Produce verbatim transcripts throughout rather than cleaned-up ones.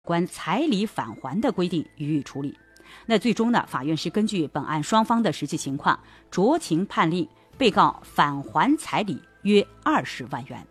关彩礼返还的规定予以处理。那最终呢，法院是根据本案双方的实际情况，酌情判令被告返还彩礼约二十万元。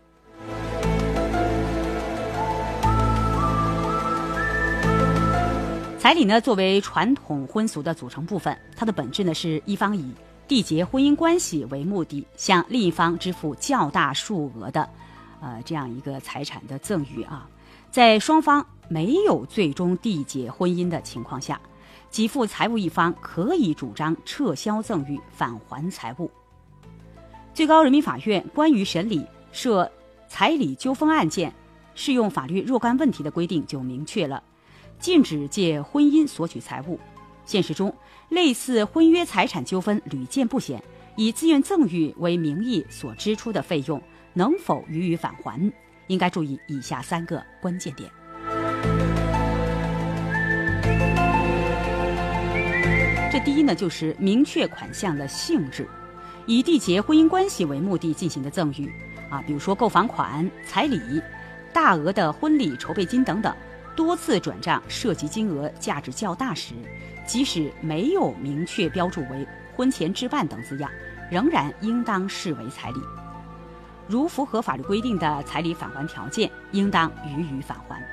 彩礼呢，作为传统婚俗的组成部分，它的本质呢是一方以缔结婚姻关系为目的，向另一方支付较大数额的，呃，这样一个财产的赠与啊。在双方没有最终缔结婚姻的情况下，给付财物一方可以主张撤销赠与，返还财物。最高人民法院关于审理涉彩礼纠纷案件适用法律若干问题的规定就明确了，禁止借婚姻索取财物。现实中，类似婚约财产纠纷屡见不鲜，以自愿赠与为名义所支出的费用能否予以返还，应该注意以下三个关键点。这第一呢，就是明确款项的性质。以缔结婚姻关系为目的进行的赠与啊，比如说购房款、彩礼、大额的婚礼筹备金等等，多次转账涉及金额价值较大时，即使没有明确标注为婚前置办等字样，仍然应当视为彩礼。如符合法律规定的彩礼返还条件，应当予以返还。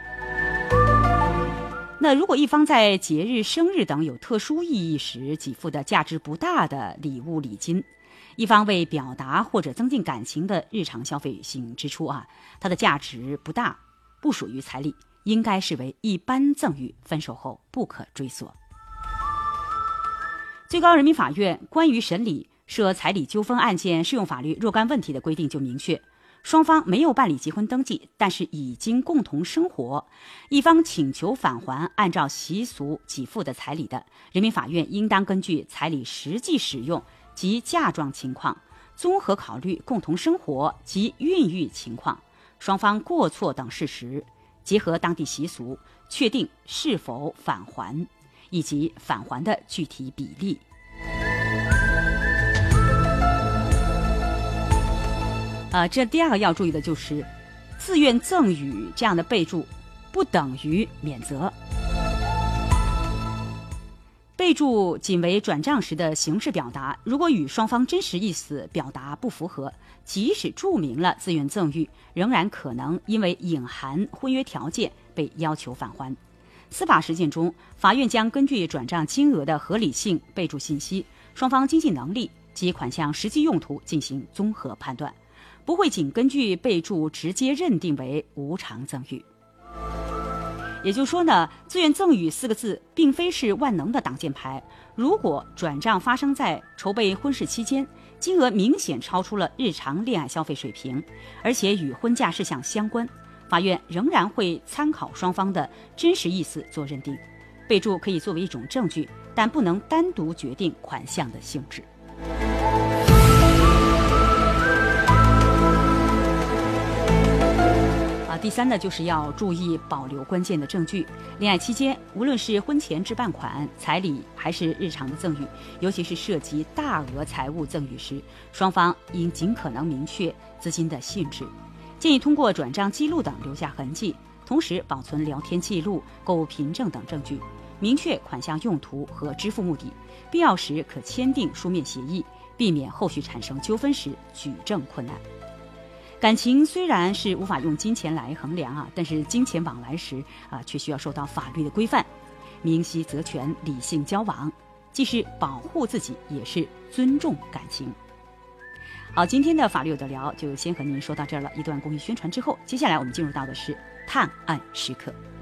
那如果一方在节日、生日等有特殊意义时给付的价值不大的礼物礼金，一方为表达或者增进感情的日常消费性支出啊，它的价值不大，不属于彩礼，应该视为一般赠与，分手后不可追索。最高人民法院关于审理涉彩礼纠纷案件适用法律若干问题的规定就明确，双方没有办理结婚登记，但是已经共同生活，一方请求返还按照习俗给付的彩礼的，人民法院应当根据彩礼实际使用及嫁妆情况，综合考虑共同生活及孕育情况、双方过错等事实，结合当地习俗，确定是否返还以及返还的具体比例。呃，这第二个要注意的就是自愿赠与这样的备注不等于免责。备注仅为转账时的形式表达，如果与双方真实意思表达不符合，即使注明了自愿赠与，仍然可能因为隐含婚约条件被要求返还。司法实践中，法院将根据转账金额的合理性、备注信息、双方经济能力及款项实际用途进行综合判断，不会仅根据备注直接认定为无偿赠与。也就是说呢，自愿赠与四个字并非是万能的挡箭牌。如果转账发生在筹备婚事期间，金额明显超出了日常恋爱消费水平，而且与婚嫁事项相关，法院仍然会参考双方的真实意思做认定。备注可以作为一种证据，但不能单独决定款项的性质。第三呢，就是要注意保留关键的证据。恋爱期间，无论是婚前置办款、彩礼还是日常的赠与，尤其是涉及大额财物赠与时，双方应尽可能明确资金的性质，建议通过转账记录等留下痕迹，同时保存聊天记录、购物凭证等证据，明确款项用途和支付目的，必要时可签订书面协议，避免后续产生纠纷时举证困难。感情虽然是无法用金钱来衡量啊，但是金钱往来时啊，却需要受到法律的规范，明晰责权，理性交往，既是保护自己，也是尊重感情。好，今天的法律有得聊就先和您说到这儿了。一段公益宣传之后，接下来我们进入到的是探案时刻。